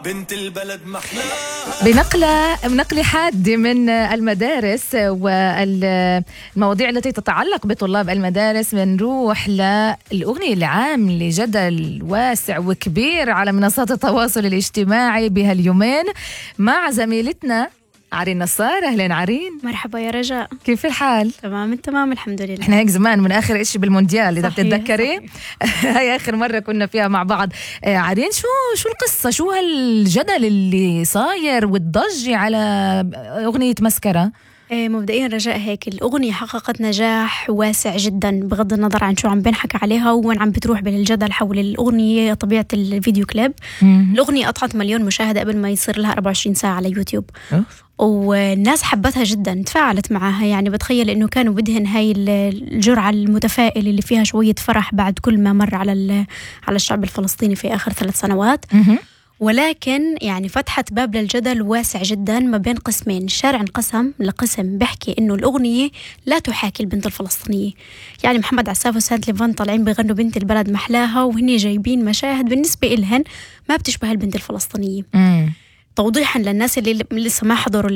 بنت البلد محلاها. بنقل حاد من المدارس والمواضيع التي تتعلق بطلاب المدارس، بنروح للأغنية اللي عاملة جدل واسع وكبير على منصات التواصل الاجتماعي بهاليومين مع زميلتنا عرين نصار. أهلا عرين. مرحبا يا رجاء، كيف الحال؟ تمام الحمد لله. احنا هيك زمان من آخر إشي بالمونديال إذا بتتذكري. هاي آخر مرة كنا فيها مع بعض. عرين، شو القصة؟ شو هالجدل اللي صاير والضجة على أغنية مسكرة؟ مبدئيا رجاء، هيك الأغنية حققت نجاح واسع جدا بغض النظر عن شو عم بنحكى عليها وين عم بتروح بالجدل حول الأغنية. طبيعة الفيديو كليب، الأغنية قطعت 1,000,000 مشاهدة قبل ما يصير لها 24 ساعة على يوتيوب. والناس حبتها جدا، تفاعلت معها. يعني بتخيل إنه كانوا بدهن هاي الجرعة المتفائلة اللي فيها شوية فرح بعد كل ما مر على الشعب الفلسطيني في آخر 3 سنوات. ولكن يعني فتحت باب للجدل واسع جدا ما بين قسمين. الشارع انقسم لقسم بيحكي إنه الأغنية لا تحاكي البنت الفلسطينية، يعني محمد عساف وسانت ليفان طالعين بيغنوا بنت البلد محلاها وهني جايبين مشاهد بالنسبة إلهن ما بتشبه البنت الفلسطينية. توضيحا للناس اللي لسه ما حضروا